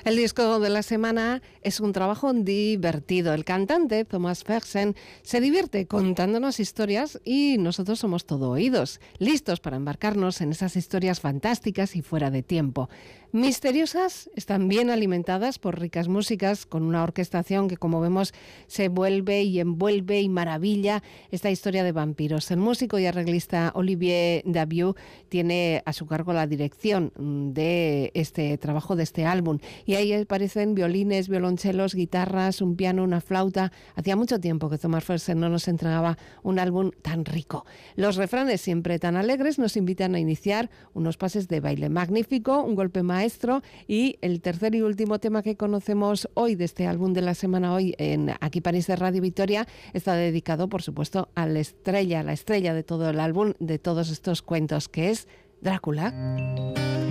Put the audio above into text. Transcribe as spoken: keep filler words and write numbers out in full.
El disco de la semana es un trabajo divertido. El cantante, Thomas Fersen, se divierte contándonos historias y nosotros somos todo oídos, listos para embarcarnos en esas historias fantásticas y fuera de tiempo. Misteriosas, están bien alimentadas por ricas músicas, con una orquestación que, como vemos, se vuelve y envuelve y maravilla esta historia de vampiros. El músico y arreglista Olivier Daviau tiene a su cargo la dirección de este trabajo, de este álbum, y ahí aparecen violines, violonchelos, guitarras, un piano, una flauta. Hacía mucho tiempo que Thomas Fersen no nos entregaba un álbum tan rico. Los refranes, siempre tan alegres, nos invitan a iniciar unos pases de baile magnífico, un golpe maestro, y el tercer y último tema que conocemos hoy de este álbum de la semana, hoy en Aquí París de Radio Victoria, está dedicado, por supuesto, a la estrella, la estrella de todo el álbum, de todos estos cuentos, que es Drácula.